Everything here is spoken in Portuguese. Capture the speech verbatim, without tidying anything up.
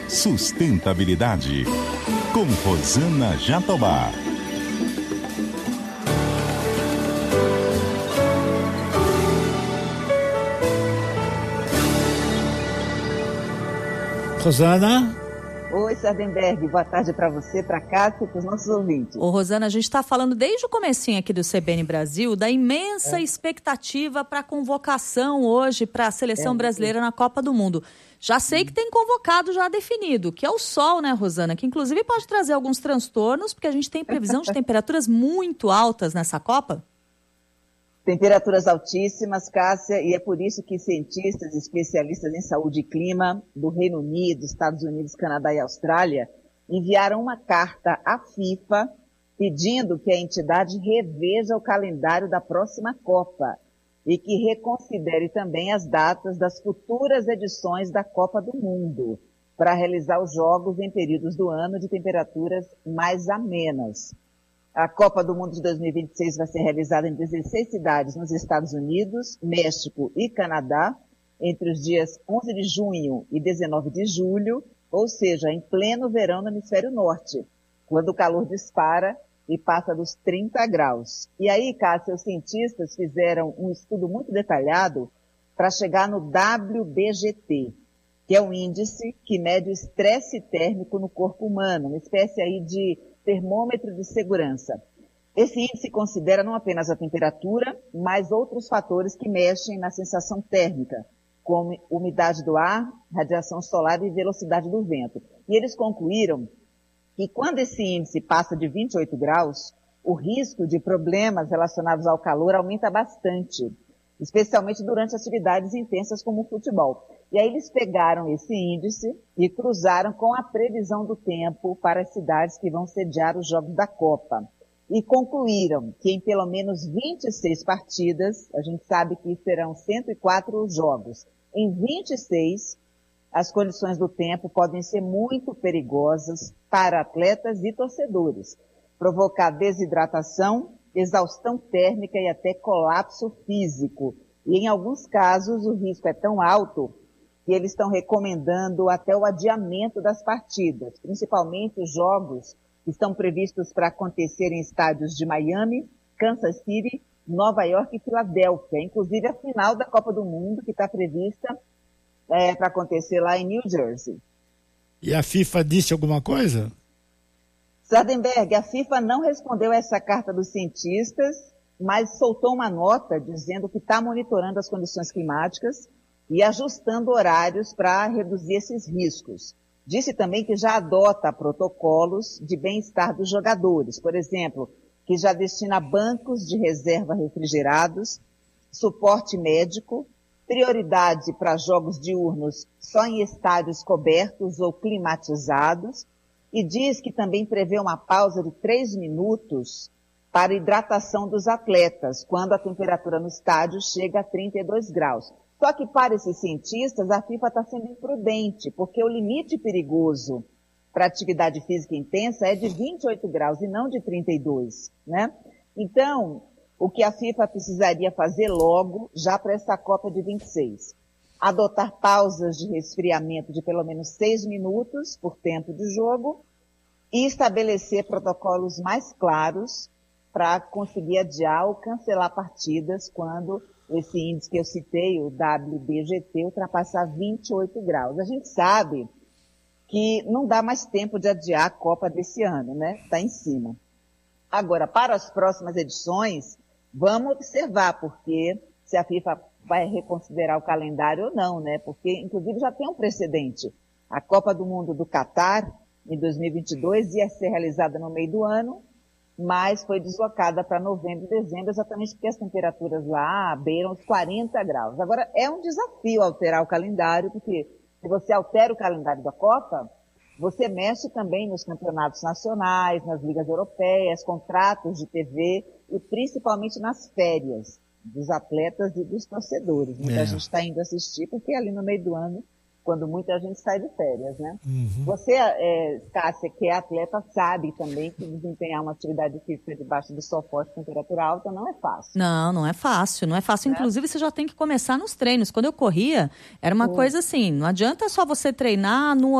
Sustentabilidade, com Rosana Jatobá. Rosana? Oi, Sardenberg, boa tarde para você, para cá e para os nossos ouvintes. Ô, Rosana, a gente está falando desde o comecinho aqui do C B N Brasil da imensa é. expectativa para a convocação hoje para a seleção é. brasileira na Copa do Mundo. Já sei que tem convocado já definido, que é o sol, né, Rosana? Que inclusive pode trazer alguns transtornos, porque a gente tem previsão de temperaturas muito altas nessa Copa. Temperaturas altíssimas, Cássia, e é por isso que cientistas e especialistas em saúde e clima do Reino Unido, Estados Unidos, Canadá e Austrália enviaram uma carta à FIFA pedindo que a entidade reveja o calendário da próxima Copa e que reconsidere também as datas das futuras edições da Copa do Mundo para realizar os jogos em períodos do ano de temperaturas mais amenas. A Copa do Mundo de dois mil e vinte e seis vai ser realizada em dezesseis cidades nos Estados Unidos, México e Canadá, entre os dias onze de junho e dezenove de julho, ou seja, em pleno verão no hemisfério norte, quando o calor dispara e passa dos trinta graus. E aí, Cássia, os cientistas fizeram um estudo muito detalhado para chegar no W B G T, que é um índice que mede o estresse térmico no corpo humano, uma espécie aí de termômetro de segurança. Esse índice considera não apenas a temperatura, mas outros fatores que mexem na sensação térmica, como umidade do ar, radiação solar e velocidade do vento. E eles concluíram que quando esse índice passa de vinte e oito graus, o risco de problemas relacionados ao calor aumenta bastante, especialmente durante atividades intensas como o futebol. E aí eles pegaram esse índice e cruzaram com a previsão do tempo para as cidades que vão sediar os Jogos da Copa. E concluíram que em pelo menos vinte e seis partidas, a gente sabe que serão cento e quatro jogos, em vinte e seis, as condições do tempo podem ser muito perigosas para atletas e torcedores, provocar desidratação, exaustão térmica e até colapso físico. E em alguns casos o risco é tão alto que eles estão recomendando até o adiamento das partidas, principalmente os jogos que estão previstos para acontecer em estádios de Miami, Kansas City, Nova York e Filadélfia, inclusive a final da Copa do Mundo, que está prevista é, para acontecer lá em New Jersey. E a FIFA disse alguma coisa? Sardenberg, a FIFA não respondeu a essa carta dos cientistas, mas soltou uma nota dizendo que está monitorando as condições climáticas e ajustando horários para reduzir esses riscos. Disse também que já adota protocolos de bem-estar dos jogadores, por exemplo, que já destina bancos de reserva refrigerados, suporte médico, prioridade para jogos diurnos só em estádios cobertos ou climatizados, e diz que também prevê uma pausa de três minutos para hidratação dos atletas, quando a temperatura no estádio chega a trinta e dois graus. Só que para esses cientistas, a FIFA está sendo imprudente, porque o limite perigoso para atividade física intensa é de vinte e oito graus e não de trinta e dois, né? Então, o que a FIFA precisaria fazer logo, já para essa Copa de vinte e seis, adotar pausas de resfriamento de pelo menos seis minutos por tempo de jogo e estabelecer protocolos mais claros para conseguir adiar ou cancelar partidas quando esse índice que eu citei, o W B G T, ultrapassar vinte e oito graus. A gente sabe que não dá mais tempo de adiar a Copa desse ano, né? Está em cima. Agora, para as próximas edições, vamos observar, porque se a FIFA vai reconsiderar o calendário ou não, né? Porque, inclusive, já tem um precedente. A Copa do Mundo do Catar, em dois mil e vinte e dois, ia ser realizada no meio do ano, mas foi deslocada para novembro e dezembro, exatamente porque as temperaturas lá beiram os quarenta graus. Agora, é um desafio alterar o calendário, porque se você altera o calendário da Copa, você mexe também nos campeonatos nacionais, nas ligas europeias, contratos de T V e principalmente nas férias dos atletas e dos torcedores. Muita é. gente está indo assistir, porque é ali no meio do ano, quando muita gente sai de férias, né? Uhum. Você, é, Cássia, que é atleta, sabe também que desempenhar uma atividade física debaixo do sol forte, temperatura alta, não é fácil. Não, não é fácil, não é fácil. É. Inclusive, você já tem que começar nos treinos. Quando eu corria, era uma uhum. coisa assim, não adianta só você treinar no